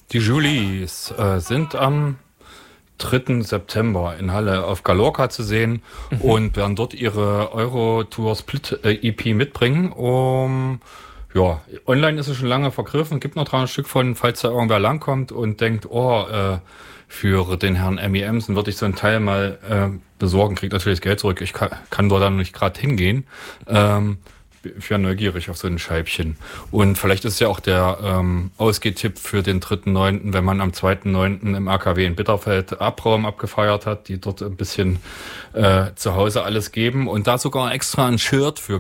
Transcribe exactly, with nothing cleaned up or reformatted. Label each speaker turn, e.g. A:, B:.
A: Die Julis äh, sind am dritten September in Halle auf Gallorca zu sehen mhm. und werden dort ihre Euro-Tour Split äh, E P mitbringen. Um, ja, online ist es schon lange vergriffen, gibt noch drei Stück von, falls da irgendwer langkommt und denkt, oh, äh, für den Herrn Emmy Emsen würde ich so einen Teil mal äh, besorgen, kriegt natürlich das Geld zurück. Ich kann, kann dort dann nicht gerade hingehen. Ähm, Ich wäre neugierig auf so ein Scheibchen. Und vielleicht ist ja auch der ähm, Ausgehtipp für den dritten neunten, wenn man am zweiten neunten im A K W in Bitterfeld Abraum abgefeiert hat, die dort ein bisschen äh, zu Hause alles geben und da sogar extra ein Shirt für